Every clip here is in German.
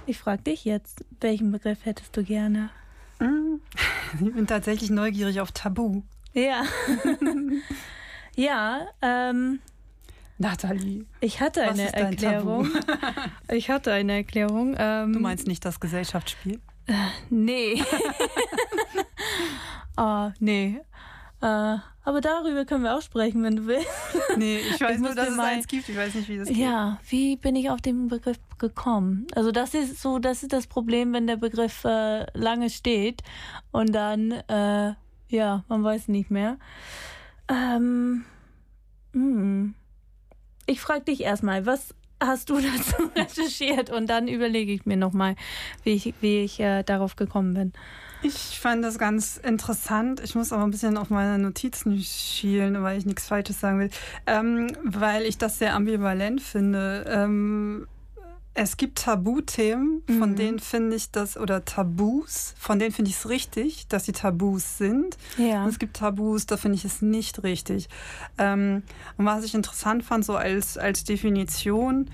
Ich frage dich jetzt, welchen Begriff hättest du gerne? Ich bin tatsächlich neugierig auf Tabu. Ja. Ja, Nathalie. Ich hatte eine Erklärung. Du meinst nicht das Gesellschaftsspiel? Nee. Nee. Aber darüber können wir auch sprechen, wenn du willst. Nee, ich weiß nur, dass es eins gibt. Ich weiß nicht, wie das geht. Ja, wie bin ich auf den Begriff gekommen? Also das ist das Problem, wenn der Begriff lange steht und dann, man weiß nicht mehr. Ich frage dich erstmal, was hast du dazu recherchiert? Und dann überlege ich mir nochmal, wie ich darauf gekommen bin. Ich fand das ganz interessant. Ich muss aber ein bisschen auf meine Notizen schielen, weil ich nichts Falsches sagen will. Weil ich das sehr ambivalent finde. Es gibt Tabuthemen, von denen finde ich das, oder Tabus, von denen finde ich es richtig, dass sie Tabus sind. Ja. Und es gibt Tabus, da finde ich es nicht richtig. Und was ich interessant fand, so als Definition,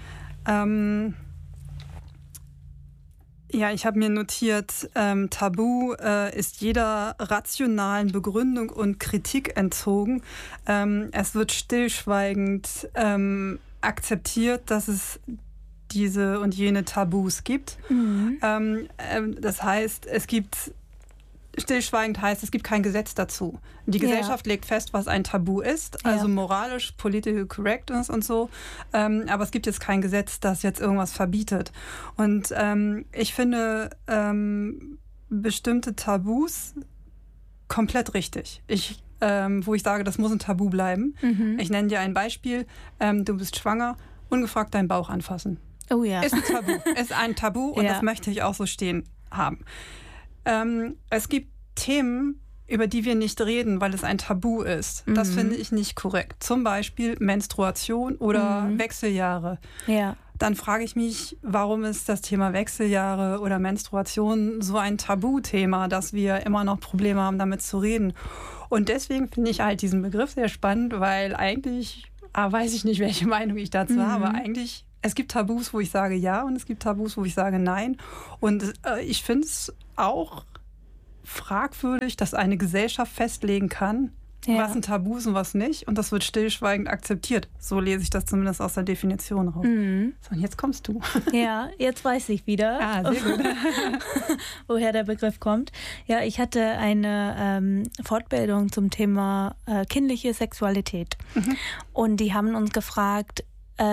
ich habe mir notiert, Tabu ist jeder rationalen Begründung und Kritik entzogen. Es wird stillschweigend akzeptiert, dass es diese und jene Tabus gibt. Das heißt, stillschweigend heißt, es gibt kein Gesetz dazu. Die Gesellschaft legt fest, was ein Tabu ist, also moralisch, political correctness und so. Aber es gibt jetzt kein Gesetz, das jetzt irgendwas verbietet. Und ich finde bestimmte Tabus komplett richtig. Wo ich sage, das muss ein Tabu bleiben. Ich nenne dir ein Beispiel. Du bist schwanger, ungefragt deinen Bauch anfassen. Oh ja. Ist ein Tabu. Ist ein Tabu und das möchte ich auch so stehen haben. Es gibt Themen, über die wir nicht reden, weil es ein Tabu ist. Das finde ich nicht korrekt. Zum Beispiel Menstruation oder Wechseljahre. Ja. Dann frage ich mich, warum ist das Thema Wechseljahre oder Menstruation so ein Tabuthema, dass wir immer noch Probleme haben, damit zu reden. Und deswegen finde ich halt diesen Begriff sehr spannend, weil eigentlich, weiß ich nicht, welche Meinung ich dazu habe, eigentlich es gibt Tabus, wo ich sage ja und es gibt Tabus, wo ich sage nein. Und ich finde es auch fragwürdig, dass eine Gesellschaft festlegen kann, was ein Tabu ist und was nicht. Und das wird stillschweigend akzeptiert. So lese ich das zumindest aus der Definition raus. So, und jetzt kommst du. Ja, jetzt weiß ich wieder, sehr gut. woher der Begriff kommt. Ja, ich hatte eine Fortbildung zum Thema kindliche Sexualität. Und die haben uns gefragt,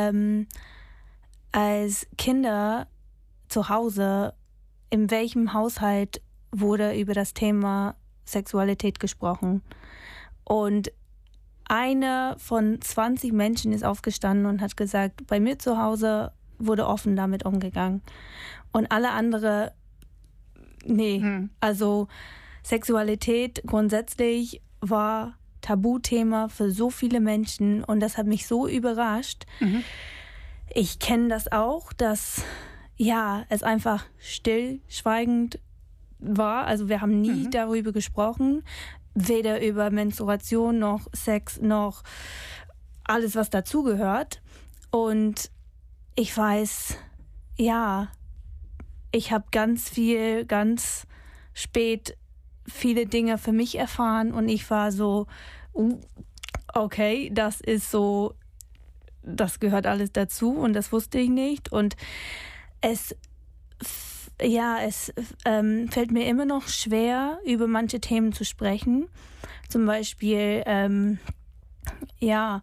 als Kinder zu Hause, in welchem Haushalt wurde über das Thema Sexualität gesprochen? Und eine von 20 Menschen ist aufgestanden und hat gesagt, bei mir zu Hause wurde offen damit umgegangen. Und alle andere, nee. Also Sexualität grundsätzlich war Tabuthema für so viele Menschen und das hat mich so überrascht. Ich kenne das auch, dass es einfach stillschweigend war. Also wir haben nie darüber gesprochen, weder über Menstruation noch Sex noch alles, was dazugehört. Und ich weiß, ich habe ganz spät viele Dinge für mich erfahren und ich war so, okay, das ist so, das gehört alles dazu und das wusste ich nicht. Und es fällt mir immer noch schwer, über manche Themen zu sprechen. Zum Beispiel, wir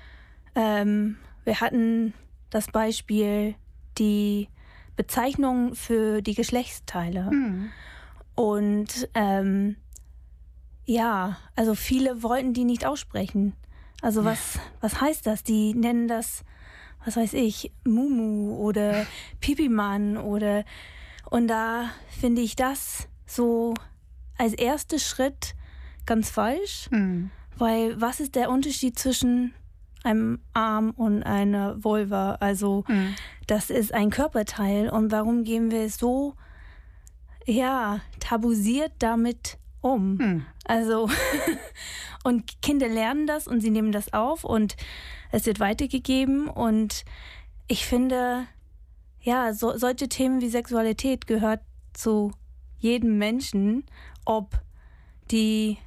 hatten das Beispiel, die Bezeichnung für die Geschlechtsteile. Und also viele wollten die nicht aussprechen. Also was heißt das? Die nennen das, was weiß ich, Mumu oder Pipimann und da finde ich das so als erster Schritt ganz falsch, weil was ist der Unterschied zwischen einem Arm und einer Vulva? Also das ist ein Körperteil und warum gehen wir so tabuisiert damit um? Also und Kinder lernen das und sie nehmen das auf und es wird weitergegeben und ich finde, solche Themen wie Sexualität gehört zu jedem Menschen, ob die,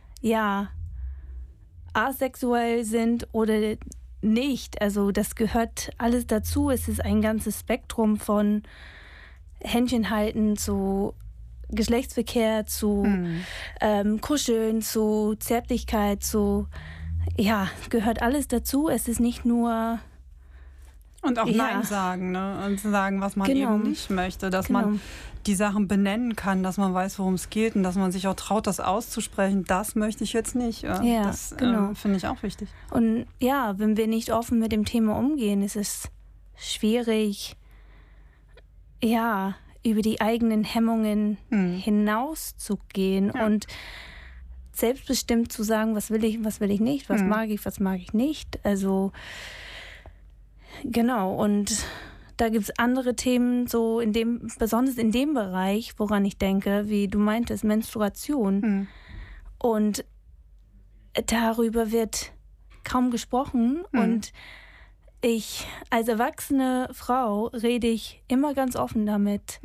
asexuell sind oder nicht. Also das gehört alles dazu. Es ist ein ganzes Spektrum von Händchen halten zu Geschlechtsverkehr, zu Kuscheln, zu Zärtlichkeit, gehört alles dazu. Es ist nicht nur... Und auch Nein sagen, ne? Und sagen, was man eben nicht möchte. Dass man die Sachen benennen kann, dass man weiß, worum es geht und dass man sich auch traut, das auszusprechen. Das möchte ich jetzt nicht. Das finde ich auch wichtig. Und wenn wir nicht offen mit dem Thema umgehen, ist es schwierig, über die eigenen Hemmungen hinauszugehen und selbstbestimmt zu sagen, was will ich nicht, was mag ich nicht. Also genau, und da gibt es andere Themen, so besonders in dem Bereich, woran ich denke, wie du meintest, Menstruation. Und darüber wird kaum gesprochen. Und ich, als erwachsene Frau, rede ich immer ganz offen damit.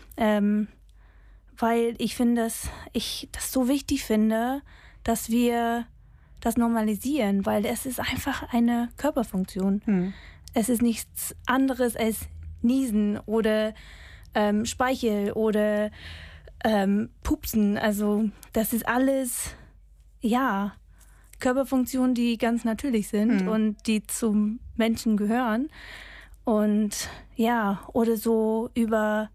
Weil ich finde, dass ich das so wichtig finde, dass wir das normalisieren, weil es ist einfach eine Körperfunktion. Es ist nichts anderes als Niesen oder Speichel oder Pupsen. Also das ist alles, Körperfunktionen, die ganz natürlich sind und die zum Menschen gehören. Und oder so über,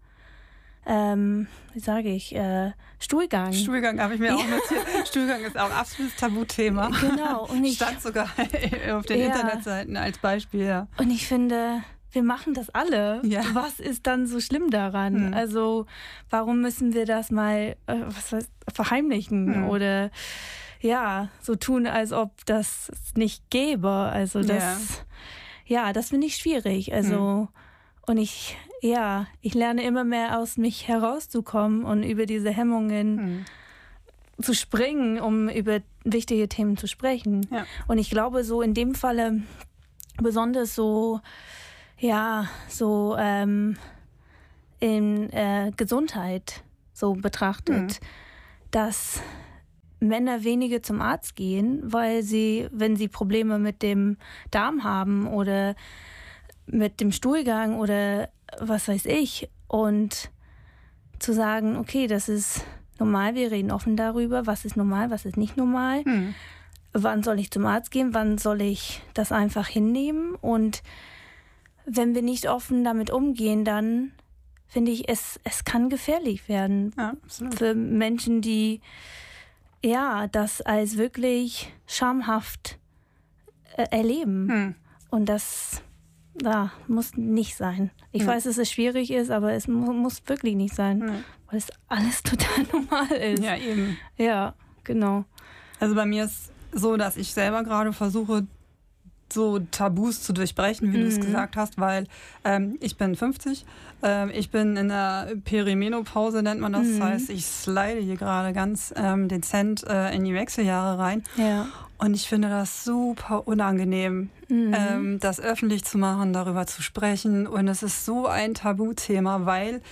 Stuhlgang. Stuhlgang habe ich mir auch notiert. Stuhlgang ist auch ein absolutes Tabuthema. Genau. Und stand sogar auf den Internetseiten als Beispiel. Ja. Und ich finde, wir machen das alle. Ja. Was ist dann so schlimm daran? Also warum müssen wir das mal verheimlichen oder so tun, als ob das nicht gäbe? Also das, das finde ich schwierig. Also und ich lerne immer mehr aus mich herauszukommen und über diese Hemmungen zu springen, um über wichtige Themen zu sprechen. Ja. Und ich glaube, so in dem Falle besonders in Gesundheit so betrachtet, dass Männer weniger zum Arzt gehen, weil wenn sie Probleme mit dem Darm haben oder mit dem Stuhlgang oder was weiß ich, und zu sagen, okay, das ist normal, wir reden offen darüber, was ist normal, was ist nicht normal, wann soll ich zum Arzt gehen, wann soll ich das einfach hinnehmen, und wenn wir nicht offen damit umgehen, dann finde ich, es kann gefährlich werden für Menschen, die das als wirklich schamhaft erleben. Und das muss nicht sein. Ich weiß, dass es schwierig ist, aber es muss wirklich nicht sein, weil es alles total normal ist. Ja, eben. Ja, genau. Also bei mir ist so, dass ich selber gerade versuche, so Tabus zu durchbrechen, wie du es gesagt hast, weil ich bin 50, ich bin in der Perimenopause, nennt man das. Das heißt, ich slide hier gerade ganz dezent in die Wechseljahre rein. Ja. Und ich finde das super unangenehm, das öffentlich zu machen, darüber zu sprechen. Und es ist so ein Tabuthema, weil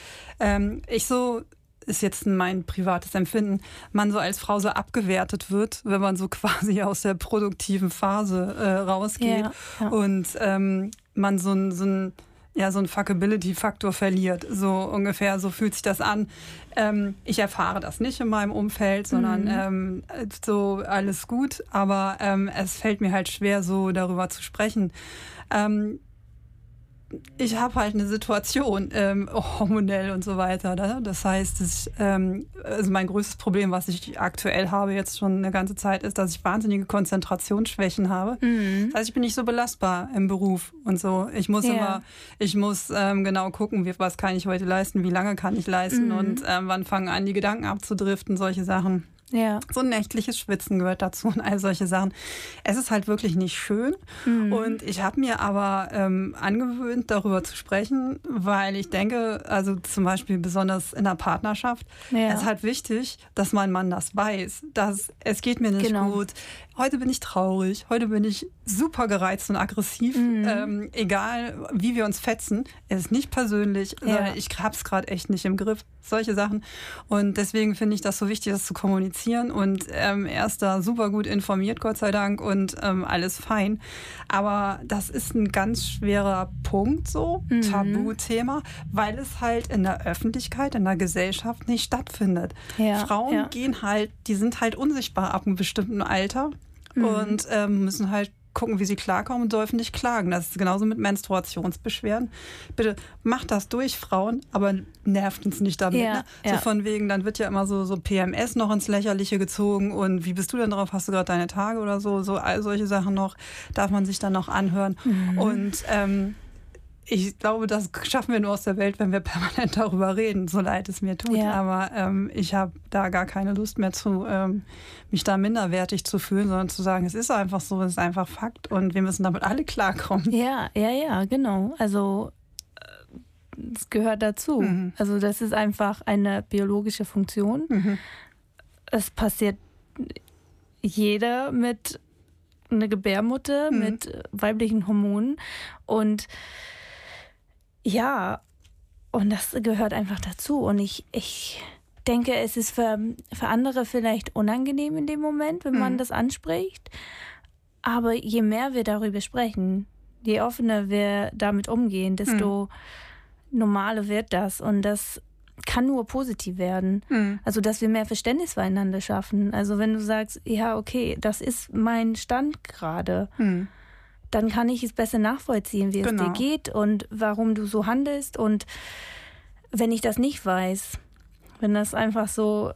ist jetzt mein privates Empfinden, man so als Frau so abgewertet wird, wenn man so quasi aus der produktiven Phase rausgeht und man so einen Fuckability-Faktor verliert. So ungefähr, so fühlt sich das an. Ich erfahre das nicht in meinem Umfeld, sondern so alles gut, aber es fällt mir halt schwer, so darüber zu sprechen. Ich habe halt eine Situation, hormonell und so weiter. Ne? Das heißt, also mein größtes Problem, was ich aktuell habe, jetzt schon eine ganze Zeit, ist, dass ich wahnsinnige Konzentrationsschwächen habe. Das heißt, ich bin nicht so belastbar im Beruf und so. Ich muss genau gucken, was kann ich heute leisten, wie lange kann ich leisten und wann fangen an, die Gedanken abzudriften, solche Sachen. Ja. So ein nächtliches Schwitzen gehört dazu und all solche Sachen. Es ist halt wirklich nicht schön. Und ich habe mir aber angewöhnt, darüber zu sprechen, weil ich denke, also zum Beispiel besonders in der Partnerschaft, es ist halt wichtig, dass mein Mann das weiß, dass es geht mir nicht gut. heute bin ich traurig, heute bin ich super gereizt und aggressiv, egal wie wir uns fetzen, es ist nicht persönlich, sondern ich hab's gerade echt nicht im Griff, solche Sachen. Und deswegen finde ich das so wichtig, das zu kommunizieren, und er ist da super gut informiert, Gott sei Dank, und alles fein. Aber das ist ein ganz schwerer Punkt, so Tabuthema, weil es halt in der Öffentlichkeit, in der Gesellschaft nicht stattfindet. Ja, Frauen gehen halt, die sind halt unsichtbar ab einem bestimmten Alter und müssen halt gucken, wie sie klarkommen, und dürfen nicht klagen. Das ist genauso mit Menstruationsbeschwerden. Bitte macht das durch, Frauen, aber nervt uns nicht damit. Ne? So von wegen, dann wird ja immer so PMS noch ins Lächerliche gezogen, und wie bist du denn drauf? Hast du gerade deine Tage oder so? So all solche Sachen noch, darf man sich dann noch anhören. Und ich glaube, das schaffen wir nur aus der Welt, wenn wir permanent darüber reden, so leid es mir tut. Ja. Aber ich habe da gar keine Lust mehr zu, mich da minderwertig zu fühlen, sondern zu sagen, es ist einfach so, es ist einfach Fakt, und wir müssen damit alle klarkommen. Ja, genau. Also es gehört dazu. Also das ist einfach eine biologische Funktion. Es passiert jeder mit einer Gebärmutter, mit weiblichen Hormonen, und ja, und das gehört einfach dazu. Und ich denke, es ist für andere vielleicht unangenehm in dem Moment, wenn man das anspricht. Aber je mehr wir darüber sprechen, je offener wir damit umgehen, desto normaler wird das. Und das kann nur positiv werden. Also, dass wir mehr Verständnis füreinander schaffen. Also, wenn du sagst, ja, okay, das ist mein Stand gerade, dann kann ich es besser nachvollziehen, wie es dir geht und warum du so handelst. Und wenn ich das nicht weiß, wenn das einfach so,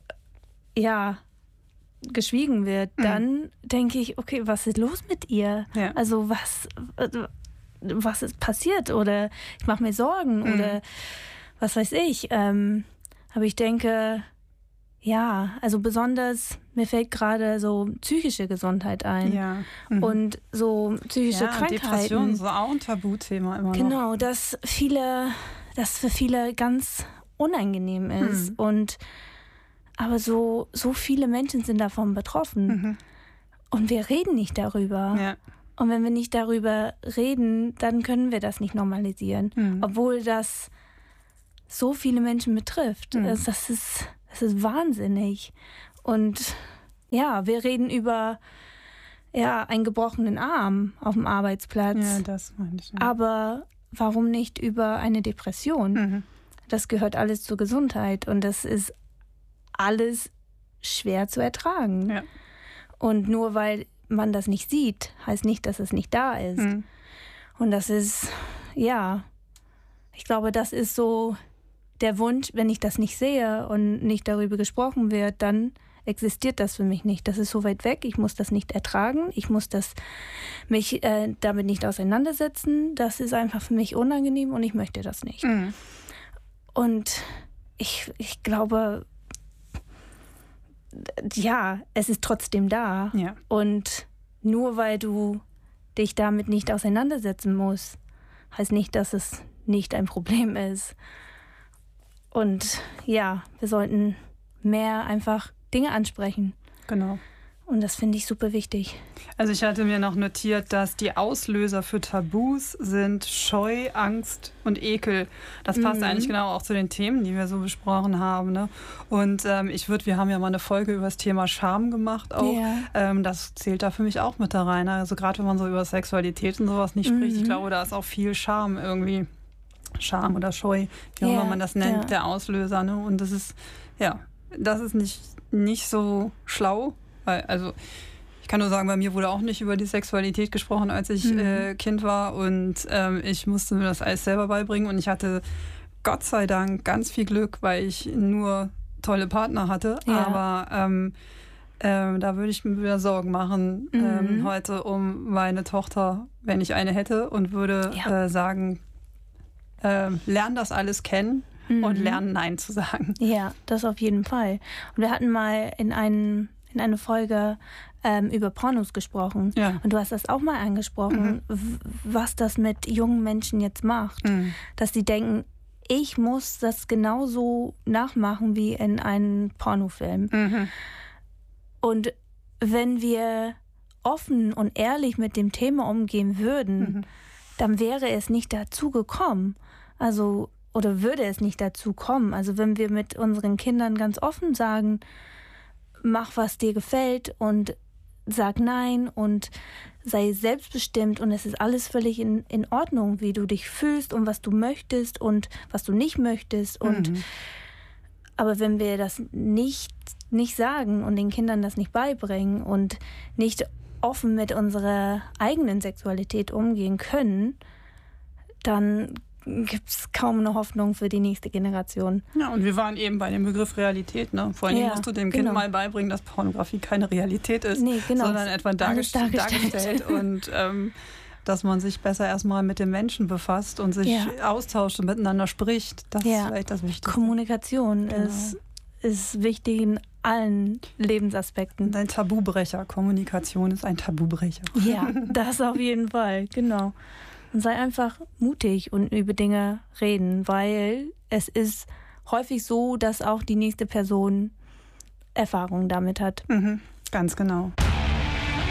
geschwiegen wird, dann denke ich, okay, was ist los mit ihr? Ja. Also was ist passiert? Oder ich mache mir Sorgen oder was weiß ich. Aber ich denke, also besonders, mir fällt gerade so psychische Gesundheit ein. Ja. Und so psychische Krankheiten. Depressionen, so auch ein Tabuthema immer noch. Genau, dass für viele ganz unangenehm ist. Aber so viele Menschen sind davon betroffen. Und wir reden nicht darüber. Ja. Und wenn wir nicht darüber reden, dann können wir das nicht normalisieren. Obwohl das so viele Menschen betrifft. Das ist wahnsinnig. Und wir reden über einen gebrochenen Arm auf dem Arbeitsplatz. Ja, das meine ich. Aber warum nicht über eine Depression? Das gehört alles zur Gesundheit, und das ist alles schwer zu ertragen. Ja. Und nur weil man das nicht sieht, heißt nicht, dass es nicht da ist. Und das ist, ich glaube, das ist so der Wunsch, wenn ich das nicht sehe und nicht darüber gesprochen wird, dann existiert das für mich nicht. Das ist so weit weg, ich muss das nicht ertragen, ich muss mich damit nicht auseinandersetzen. Das ist einfach für mich unangenehm und ich möchte das nicht. Und ich glaube, es ist trotzdem da. Ja. Und nur weil du dich damit nicht auseinandersetzen musst, heißt nicht, dass es nicht ein Problem ist. Und wir sollten mehr einfach Dinge ansprechen. Genau. Und das finde ich super wichtig. Also ich hatte mir noch notiert, dass die Auslöser für Tabus sind Scheu, Angst und Ekel. Das passt eigentlich genau auch zu den Themen, die wir so besprochen haben. Ne? Und wir haben ja mal eine Folge über das Thema Scham gemacht auch. Ja. Das zählt da für mich auch mit da rein. Also gerade wenn man so über Sexualität und sowas nicht spricht, ich glaube, da ist auch viel Scham irgendwie. Scham oder Scheu, wie auch immer man das nennt, der Auslöser. Ne? Und das ist, nicht so schlau. Also ich kann nur sagen, bei mir wurde auch nicht über die Sexualität gesprochen, als ich Kind war, und ich musste mir das alles selber beibringen, und ich hatte Gott sei Dank ganz viel Glück, weil ich nur tolle Partner hatte, aber da würde ich mir wieder Sorgen machen heute um meine Tochter, wenn ich eine hätte, und würde sagen, lern das alles kennen und lernen, Nein zu sagen. Ja, das auf jeden Fall. Und wir hatten mal in einer Folge über Pornos gesprochen. Ja. Und du hast das auch mal angesprochen, was das mit jungen Menschen jetzt macht. Dass sie denken, ich muss das genauso nachmachen wie in einem Pornofilm. Und wenn wir offen und ehrlich mit dem Thema umgehen würden, dann wäre es nicht dazu gekommen. Also, oder würde es nicht dazu kommen. Also wenn wir mit unseren Kindern ganz offen sagen, mach, was dir gefällt und sag nein und sei selbstbestimmt und es ist alles völlig in Ordnung, wie du dich fühlst und was du möchtest und was du nicht möchtest. Aber wenn wir das nicht sagen und den Kindern das nicht beibringen und nicht offen mit unserer eigenen Sexualität umgehen können, dann gibt es kaum eine Hoffnung für die nächste Generation. Ja, und wir waren eben bei dem Begriff Realität. Ne? Vor allem musst du dem Kind mal beibringen, dass Pornografie keine Realität ist, sondern etwa dargestellt. Und dass man sich besser erstmal mit dem Menschen befasst und sich austauscht und miteinander spricht. Das ist vielleicht das Wichtigste. Kommunikation ist wichtig in allen Lebensaspekten. Ein Tabubrecher. Kommunikation ist ein Tabubrecher. Ja, das auf jeden Fall, genau. Und sei einfach mutig und über Dinge reden, weil es ist häufig so, dass auch die nächste Person Erfahrung damit hat. Ganz genau.